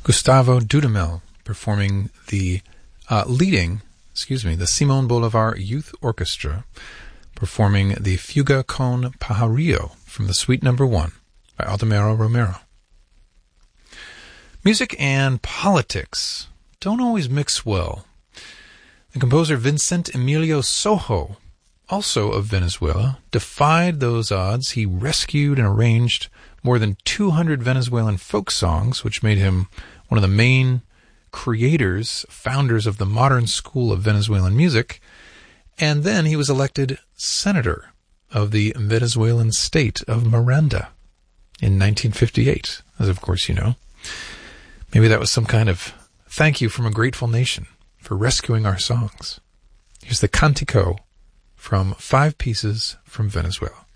Gustavo Dudamel performing leading the Simon Bolivar Youth Orchestra, performing the Fuga con Pajarillo from the Suite No. 1 by Aldemaro Romero. Music and politics don't always mix well. The composer Vincent Emilio Sojo, also of Venezuela, defied those odds. He rescued and arranged more than 200 Venezuelan folk songs, which made him one of the main founders of the modern school of Venezuelan music. And then he was elected senator of the Venezuelan state of Miranda in 1958, as of course you know. Maybe that was some kind of thank you from a grateful nation for rescuing our songs. Here's the Cantico from 5 Pieces from Venezuela.